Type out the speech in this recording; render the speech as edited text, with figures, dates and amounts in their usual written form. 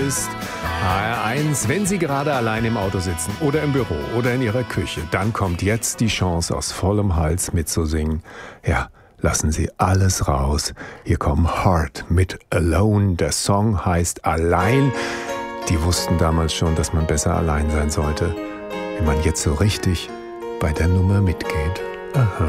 ist HR1. Wenn Sie gerade allein im Auto sitzen oder im Büro oder in Ihrer Küche, dann kommt jetzt die Chance, aus vollem Hals mitzusingen. Ja, lassen Sie alles raus. Hier kommen Heart mit Alone. Der Song heißt Allein. Die wussten damals schon, dass man besser allein sein sollte, wenn man jetzt so richtig bei der Nummer mitgeht. Aha.